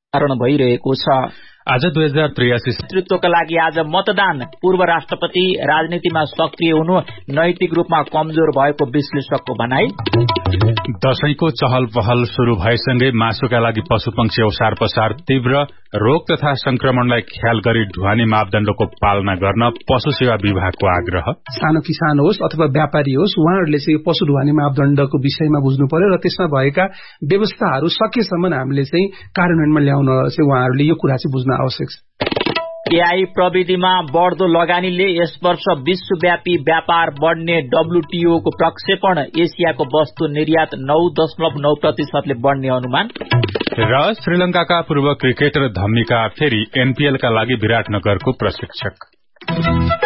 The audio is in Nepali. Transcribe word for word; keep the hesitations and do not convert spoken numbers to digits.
कारण भइरहेको छ। आज दुई हजार त्रियासी नेतृत्वका लागि आज मतदान। पूर्व राष्ट्रपति राजनीतिमा सक्रिय हुनु नैतिक रूपमा कमजोर भएको विश्लेषकको भनाई। दशैंको चहल पहल शुरू भएसँगै मासुका लागि पशुपक्षी ओसार पसार तीव्र। रोग तथा संक्रमणलाई ख्याल गरी ढुवानी मापदण्डको पालना गर्न पशु सेवा विभागको आग्रह। सानो किसान होस् अथवा व्यापारी होस्, उहाँहरूले चाहिँ पशु ढुवानी मापदण्डको विषयमा बुझ्नु पर्यो र त्यसमा भएका व्यवस्थाहरू सकेसम्म हामीले चाहिँ कार्यान्वयनमा ल्याउन चाहिँ उहाँहरूले यो कुरा चाहिँ बुझ्न आवश्यक छ। एआई प्रविधिमा बढ़दो लगानीले यस वर्ष विश्वव्यापी व्यापार बढ़ने डब्ल्यूटीओ को प्रक्षेपण। एसियाको वस्तु निर्यात नौ दशमलव नौ प्रतिशतले बढ़ने अनुमान। र श्रीलंकाका पूर्व क्रिकेटर धम्मिका फेरि एनपीएल का लागि विराटनगरको प्रशिक्षक।